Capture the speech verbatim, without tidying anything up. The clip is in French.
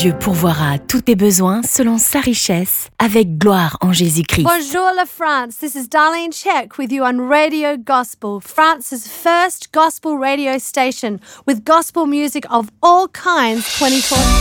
Dieu pourvoira à tous tes besoins selon sa richesse, avec gloire en Jésus-Christ. Bonjour la France, this is Darlene Check with you on Radio Gospel, France's first gospel radio station with gospel music of all kinds twenty-four